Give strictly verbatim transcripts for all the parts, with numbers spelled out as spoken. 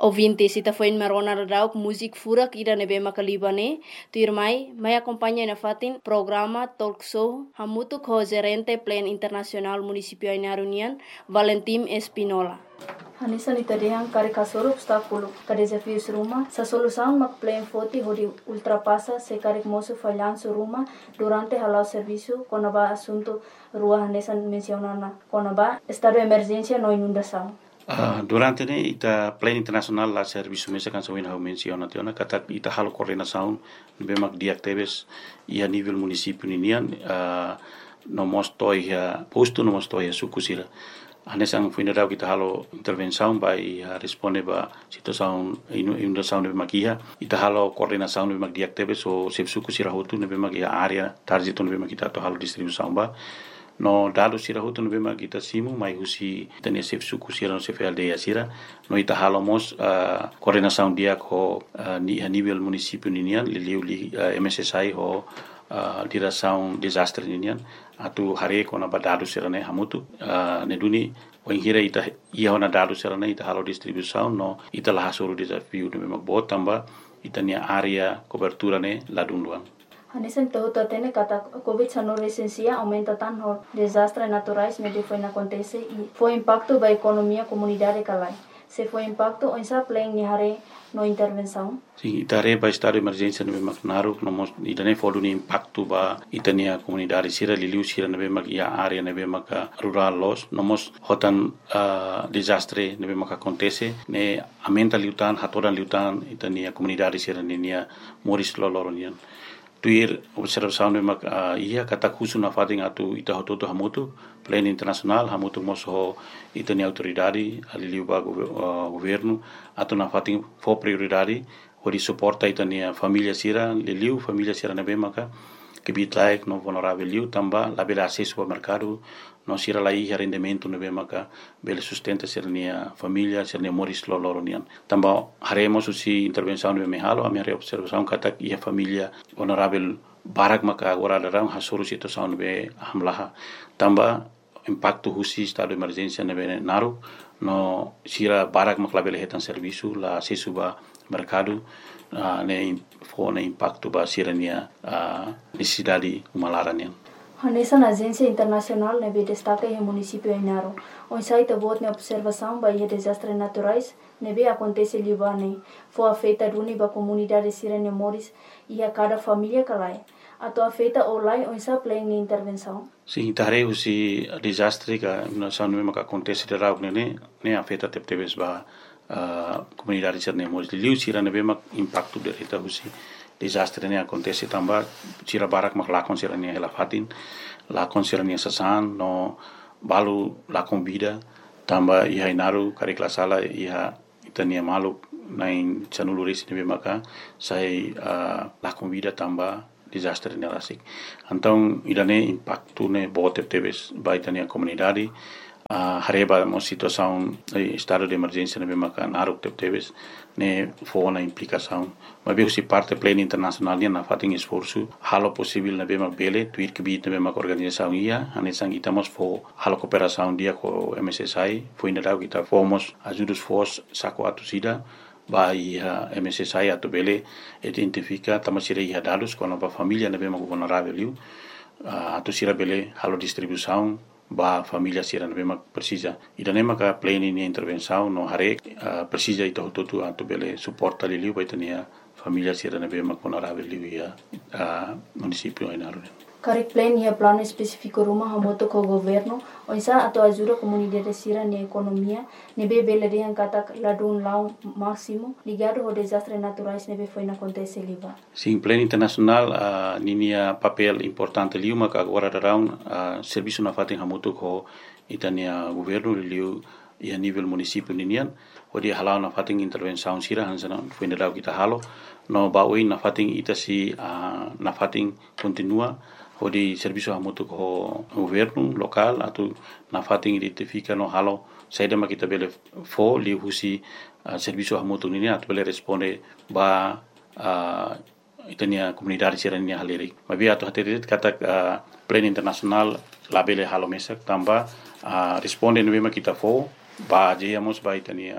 Ouvintes, ita foi marona radauk musik furak ida nebe makalibane, tu irmai, mai acompanha na fatin programa talk show hamutu ko gerente plan internasional municipio Inarunian, Valentim Espinola. Hanisa ni tadehang kari kasoro obstáculo, ka desafios ruma, sa solução mak plan foti hodi ultrapassa se kari moço falhanço ruma durante halau serviço konaba assunto rua hanesa mencionana konaba estado de emergência no inundação. Uh, durante ne ita plan internasional la serviço mesa kan sawin hau menciona tiona kata ita halo coordenação bemak diactebes ia nível município ninian uh, no mostoi ya posto no mostoi ya sukusira anesang funeral kita halo intervenção by uh, responde ba situação inundação bemak ia ita halo coordenação bemak diactebes o sep sukusira hotu bemak ia area target no bemak kita to halo distribuição ba no dado sira hutu no bema kita simu mai husi tenia sef suku sira no sef aldea sira no ita halomos uh, coordenação dia ko uh, ni a nível município ninian liliu li uh, M S S I ho uh, direção desastre ninian atu hare ko na badado sira ne hamutu uh, ne duni wengira ita ia na dado sira ne ita halo distribuição no ita la hasuru desafio no bema botamba ita nia area cobertura ne ladunduan. Hanesen tahu tatene kata COVID dezenove esencia aumenta tanto desastres naturais me foi na acontece e foi impacto ba economia comunidade calai. Se foi impacto on sa plan ni hare no intervenção. Sim, itare ba estado de emergência no bemak naru no mos itane fodu ni impacto ba itania comunidade sira liliu sira no bemak ia area no bemak rural los no mos hotan uh, desastre no bemak acontece ne aumenta liutan hatoran liutan itania comunidade sira ninia moris loloronian. Tuir observação de mak uh, ia kata khusu na fating atu ita hototo hamutu plan internasional hamutu moso itani autoridade aliliu ba uh, governo atu na fating fo prioridade hori suporta itani família sira liliu família sira na bemaka que bitlaik no vulnerável liu tamba la bela acesso ao mercado no sira la ia rendimento no bemaka bela sustenta sira nia família sira nia moris loloronian tamba haremos usi intervenção no mehalo a minha observação kata ia família vulnerável barak maka agora darang hasuru situação no be hamlaha tamba impacto husi estado de emergência no be naru no sira barak makla bela hetan serviço la acesso ba mercado uh, ne fo ne impacto ba sirania uh, necessidade umalarania. Hanesa na agência internacional nebe destaca em município Inaro. On site bot ne observação ba e desastres naturais nebe acontece libane. Foi afeta duni ba comunidade sirene moris e a cada família calai. Ato afeta online on sa plan ni intervenção. Sim, tare usi desastre ka na sa no me acontece de rau ne ne afeta teptebes ba Uh, comunidade sirene moris liu sira ne bema impacto de reta husi desastre ne acontece tamba sira barak mak lakon sira ne hela fatin lakon sira ne sasan no balu lakon vida tamba iha inaru kari klasala iha itania malu nain chanulu resi ne bema ka sai uh, lakon vida tamba desastre ne rasik então idane impacto ne bote tebes baitania comunidade Uh, hareba mo situação eh, estado de emergência na bemaka naruk tebes ne fo na implicação mas bem se parte pleno internacional na fating esforço halo possível na bema bele tuir que bit na bema organização ia anesang itamos fo halo cooperação dia com M S S I foi ainda dau kita fomos ajudos fos saco atusida ba ia M S S I atu bele identifica tamasira ia dados com a família na bema vulnerável liu uh, atusira bele halo distribuição ba família sira na bema precisa ida nema ka plane ni intervenção no hare uh, precisa ito tutu atu bele suporta liliu ba itania família sira na bema vulnerável liu ia uh, município Inaru. Karik plan ia plano específico ruma hamoto ko governo oisa ato ajuda comunidade sira ni economia nebe bele rian kata ladun lau máximo ligado ao desastres naturais nebe foi na acontece liba. Sim, plano internacional uh, ninia papel importante liu maka agora darão uh, serviço na fatin hamoto ko itania governo liu ia nível município ninian odi halau na fatin intervenção sira hansana foi na kita halo no baoi na fatin itasi uh, na fatin continua odi serviço hamoto ko governo local atu na fatin identifica no halo saida makita bele fo li husi uh, serviço hamoto nini atu bele responde ba uh, itania comunidade sirania haleri mabi atu haterit kata uh, plan internasional labele halo mesak tamba uh, responde no bema kita fo ba jeyamos ba itania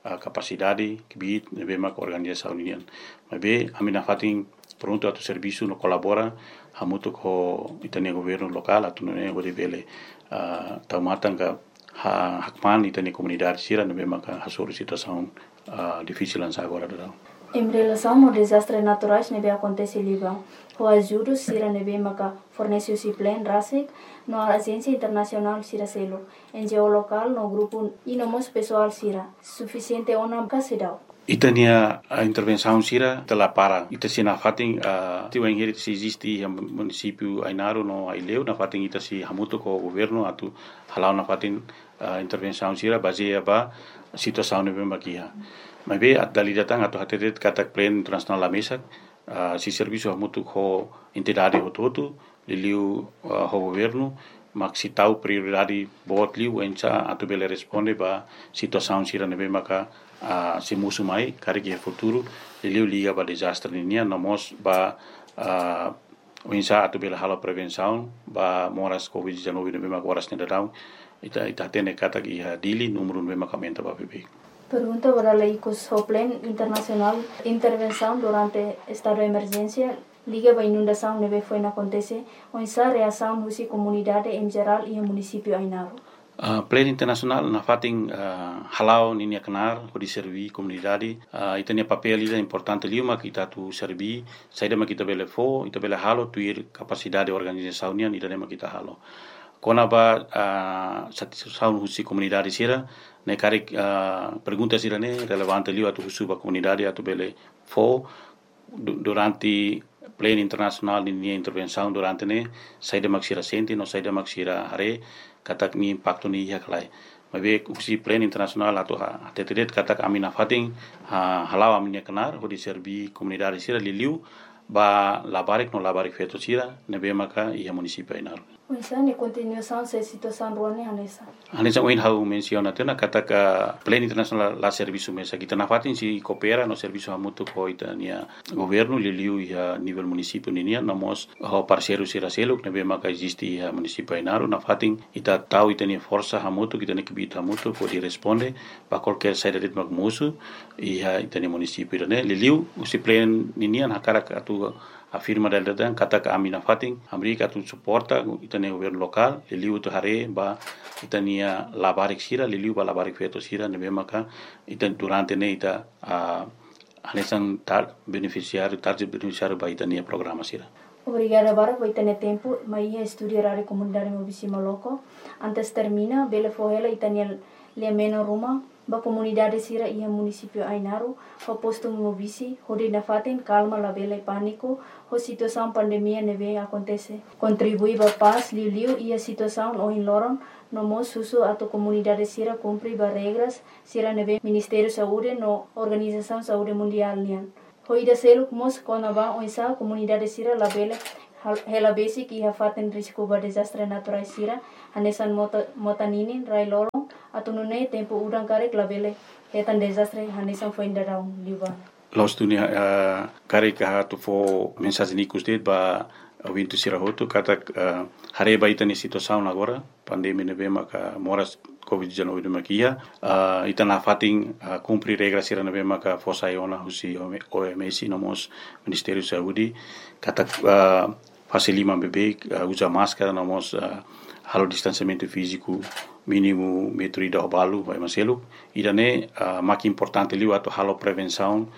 uh, capacidade que bit nebe mak organização unian. Mas be amina fatin pronto atu serviço no colabora hamutu ko itania governo local atu ne gode bele uh, taumatanga ha hakman itania comunidade sira nebe mak hasoro situação uh, difícil lança agora do. Em relação aos desastres naturais nebe acontece liba, o ajuda sira nebe maka fornece o plan rasik no agência internacional sira selo, N G O local no grupo e no mos pessoal sira, suficiente ona kasidau. Itania a intervenção sira tela para ita sina fating a tiu engeri se existe o município Ainaro no Aileu na fating ita si hamuto ko governo atu halau na fating a intervenção sira baseia ba situação nebe makia. Mas be at dali datang atau hatetet katak plan internasional la mesa uh, si serviço hamutu ho entidade hototu liliu uh, ho governo mak si tau prioridade bot liu enca atau bele responde ba situação sira nebe maka uh, si musu mai kari ke futuro liliu liga ba desastre ninia nomos ba uh, enca atau bele halo prevenção ba moras covid dezenove nebe maka waras nedadau ita ita tene katak iha dili numero nebe maka menta ba bebe. Pergunta para leicos o plan internacional intervenção durante estado de emergência liga para inundação neve foi na acontece ou essa reação da comunidade em geral e o município Ainaro. Uh, plan internacional na fating uh, halau ninia kenar ko di servi comunidade uh, itania papel ida importante liuma kita tu servi saida ma kita bele fo ita bele halo tuir capacidade organização nian ida ma kita halo kona ba uh, satisfação husi comunidade sira ne kari uh, pergunta sira ne relevante liu atu husu ba comunidade atu bele fo durante plan internacional ni intervenção durante ne saida maksira senti no saida maksira hare katak ni impacto ni ya kalai mabe husi plan internacional atu ha tetet katak amina fating ha halau amina kenar ho di servi comunidade sira liu ba labarik no labarik feto sira nebe maka ia município Ainaro. Oisa ne continuação se situação ruane hanesa. Hanesa oin hau menciona tena kata ka plan internacional la serviço mesa kita na fatin si coopera no serviço hamutu ko itania governo liliu ia nível município ninia namos ho parceiro sira seluk nebe maka existe ia município Ainaro na fatin ita tau itania força hamutu kita ne kibita hamutu ko di responde ba qualquer saída de magmusu ia itania município ne liliu usi plan ninia na cara atu afirma del dan kata ka amina fating amerika tu suporta itania governo local liliu tu hare ba itania labarik sira liliu ba labarik feto sira nebe maka itan durante ne ita uh, anesan tar beneficiário target beneficiário ba itania programa sira. Obrigada bara por tener tempo mas ia estudiar a comunidade mobisima loco antes termina bele fohela itania le meno ruma ba comunidade sira ia município Ainaro ho posto mobisi hodi na faten calma la bele pânico ho situação pandemia neve acontece contribui ba paz liu liu ia situação o in loron no mo susu ato comunidade sira cumpri ba regras sira neve Ministério Saúde no Organização Saúde Mundial nian ho ida seluk mos kona ba o isa comunidade sira la bele hela basic ia faten risco ba desastre natural sira hanesan mota motaninin rai lorong atau nune tempo udang karek labele hetan desastre hanesan foi indarau liba los dunia uh, karek ha tu fo mensagem ni kustet ba wintu sirahoto kata uh, hare ba itani situação agora pandemia nebe maka moras covid dezenove de makia uh, itana fating uh, cumprir regras sira nebe maka fosa iona husi O M S nomos Ministério Saúde kata uh, fase lima bebê uh, usa máscara nomos uh, halo distanciamento físico mínimo metro e dau balu vai maselu irane uh, mak importante liu atau halo prevenção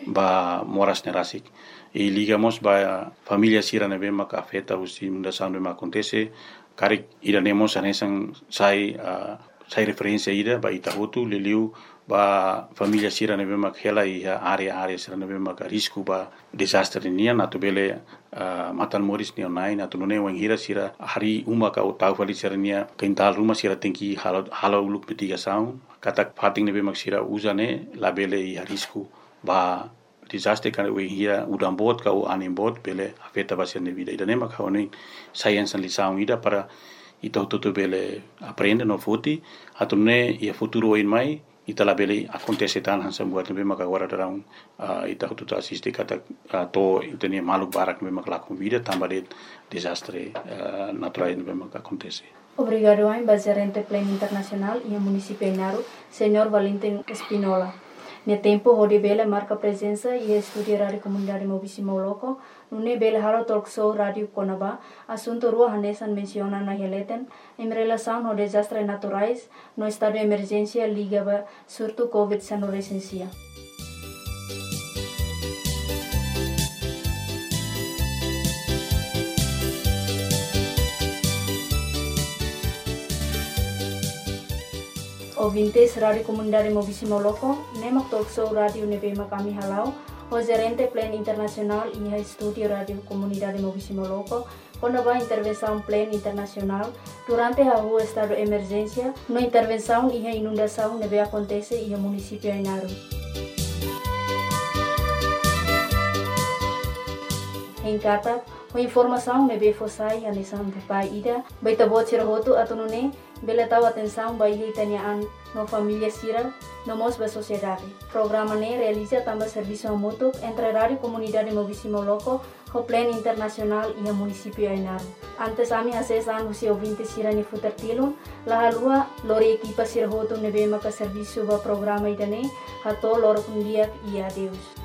ba moras nerasik e ligamos ba família sira nebe mak afeta usi mundação nebe acontece karik iranemos anesan sai uh, sai referência ida ba itahutu liliu ba família sira nebe mak hela ia area area sira nebe mak risco ba desastre nian atau bele uh, matan moris ni online atau nune wang hira sira hari uma ka utau fali sira nia kental rumah sira tingki halo halo uluk mitigação katak fating nebe mak sira usane labele ia risco ba desastre kan we hira udam bot ka u anim bot bele afeta ba sira vida ida nema ka oni science lição ida para ito toto bele aprende no futi atau ne ia futuro in mai ita la bele acontece tan hansa buat nebe maka agora darão uh, ita toto assiste kata uh, to itania maluk barak nebe maka la vida tamba de desastre uh, natural nebe maka acontece. Obrigado a Gerente Pleno Internacional e a Município Inaru, Senhor Valentim Espinola. No tempo, onde Bela marca presença e estudia rádio comunidade Mobisimo Loco, no Bela Halo Talk Show Rádio Conaba, assunto rua Hanesan menciona na releten, em relação ao desastres naturais, no estado de emergência ligava surto Covid dezenove recensia. Ouvintes Rádio Comunidade Mobisimo Loco, Nemak Talk Show Rádio Nebema kami halau, o Gerente Pleno Internacional e a Estúdio Rádio Comunidade Mobisimo Loco, quando a intervenção plena internacional, durante a rua estado de emergência, no intervenção e a inundação neve acontece e o município Inaru. Em Qatar, a informação neve fossai a nisan pai ida, baita bot sirhoto atunune, bela tahu atenção bayi tanyaan no família sira, no mos ba sociedade. Programa ne realiza também serviço mútuo entre a Rádio Comunidade Mobisimo Loco, o Pleno Internacional e o município Inaru. Antes ami acesan husi ouvinte sira ni futertilun, la halua lori equipa sirhoto nebe maka serviço ba programa idane, hato lor kundiak e adeus.